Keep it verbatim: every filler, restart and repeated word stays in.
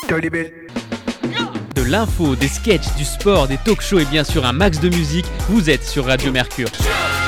De l'info, des sketchs, du sport, des talk shows et bien sûr un max de musique, vous êtes sur Radio Mercure.